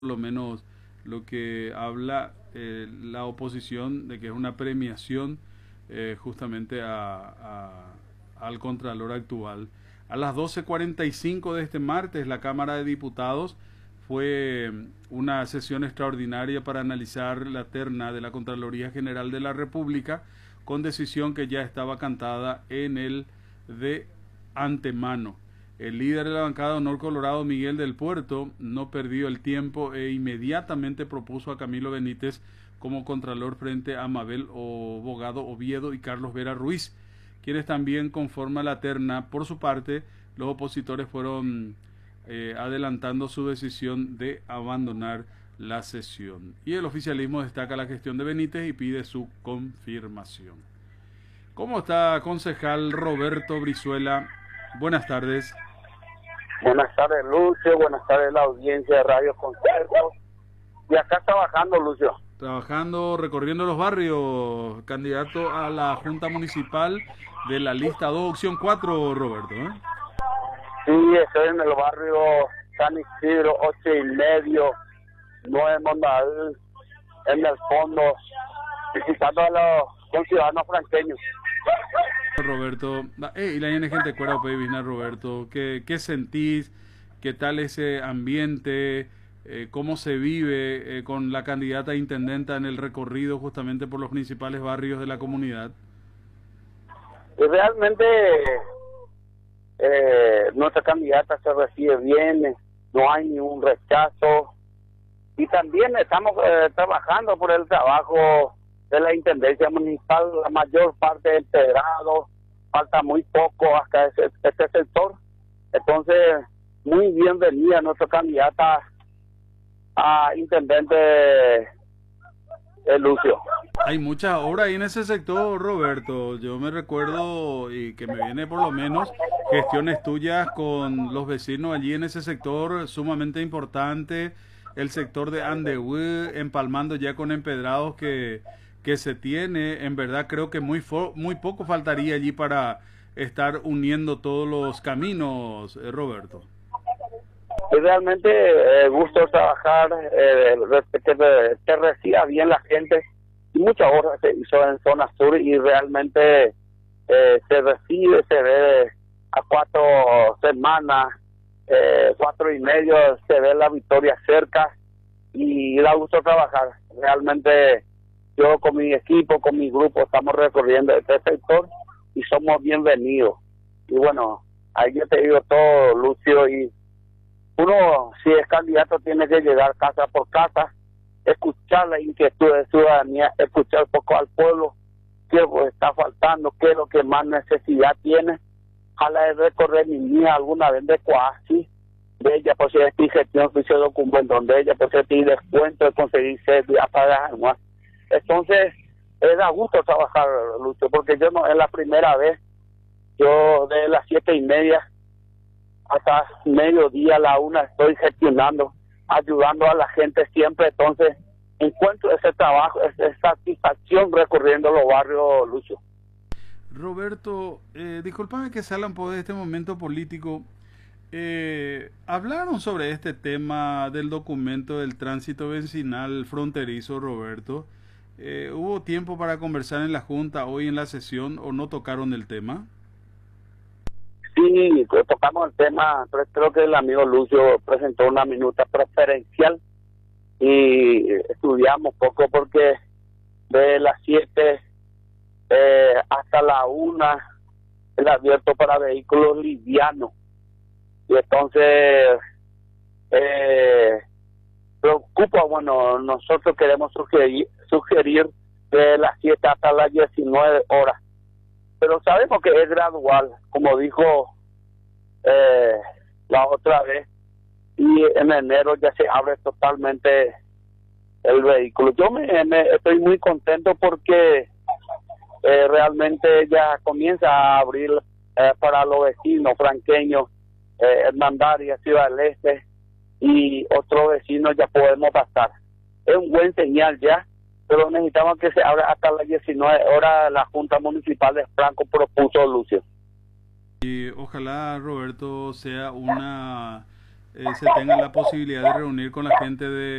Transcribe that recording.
por lo menos lo que habla la oposición de que es una premiación justamente al Contralor actual. A las 12:45 de este martes, la Cámara de Diputados fue una sesión extraordinaria para analizar la terna de la Contraloría General de la República, con decisión que ya estaba cantada en el de antemano. El líder de la bancada Honor Colorado, Miguel del Puerto, no perdió el tiempo e inmediatamente propuso a Camilo Benítez como contralor frente a Mabel Bogado Oviedo y Carlos Vera Ruiz, quienes también conforman la terna. Por su parte, los opositores fueron adelantando su decisión de abandonar la sesión. Y el oficialismo destaca la gestión de Benítez y pide su confirmación. ¿Cómo está, concejal Roberto Brizuela? Buenas tardes. Buenas tardes, Lucio. Buenas tardes, la audiencia de Radio Concerto. Y acá trabajando, Lucio. Trabajando, recorriendo los barrios, candidato a la Junta Municipal de la lista 2, opción 4, Roberto, ¿eh? Sí, estoy en el barrio San Isidro, 8:30, 9 Montal, en el fondo, visitando a los conciudadanos franqueños. Roberto, y la gente cuera Vina, Roberto, ¿qué sentís? ¿Qué tal ese ambiente? ¿Cómo se vive con la candidata a intendenta en el recorrido justamente por los principales barrios de la comunidad? Y realmente nuestra candidata se recibe bien, no hay ningún rechazo, y también estamos trabajando por el trabajo de la Intendencia Municipal, la mayor parte empedrado, falta muy poco hasta este sector. Entonces, muy bienvenida nuestra candidata a intendente Lucio. Hay muchas obras ahí en ese sector, Roberto. Yo me recuerdo, y que me viene por lo menos, gestiones tuyas con los vecinos allí en ese sector, sumamente importante. El sector de Andehuí, empalmando ya con empedrados que se tiene. En verdad creo que muy poco faltaría allí para estar uniendo todos los caminos, Roberto. Y realmente gusto trabajar, te reciba bien la gente, y muchas obras se hizo en zona sur, y realmente se recibe, se ve a 4 semanas, 4 y medio, se ve la victoria cerca, y da gusto trabajar. Realmente yo con mi equipo, con mi grupo, estamos recorriendo este sector y somos bienvenidos. Y bueno, ahí yo te digo todo, Lucio, y uno, si es candidato, tiene que llegar casa por casa, escuchar la inquietud de ciudadanía, escuchar un poco al pueblo, qué está faltando, qué es lo que más necesidad tiene. Ojalá de recorrer mi niña alguna vez de Coasi, de ella por si es gestión oficio de documento, donde ella por si descuento de conseguir servicio a pagar más. Entonces, da gusto trabajar, Lucho, porque yo no es la primera vez. Yo de las 7:30 hasta mediodía, la 1, estoy gestionando, ayudando a la gente siempre. Entonces, encuentro ese trabajo, esa satisfacción recorriendo los barrios, Lucho. Roberto, discúlpame que salga un poco de este momento político. Hablaron sobre este tema del documento del tránsito vecinal fronterizo, Roberto. ¿Hubo tiempo para conversar en la Junta hoy en la sesión o no tocaron el tema? Sí, pues tocamos el tema, pero creo que el amigo Lucio presentó una minuta preferencial y estudiamos poco, porque de las 7 hasta la 1 es abierto para vehículos livianos, y entonces preocupa. Bueno, nosotros queremos sugerir de las 7 hasta las 19 horas, pero sabemos que es gradual, como dijo la otra vez, y en enero ya se abre totalmente el vehículo. Yo estoy muy contento porque realmente ya comienza a abrir para los vecinos franqueños, Hermandarias, Ciudad del Este y otros vecinos, ya podemos pasar. Es un buen señal ya, pero necesitamos que se abra hasta las 19 horas. La Junta Municipal de Franco propuso, Lucio. Y ojalá, Roberto, sea una se tenga la posibilidad de reunir con la gente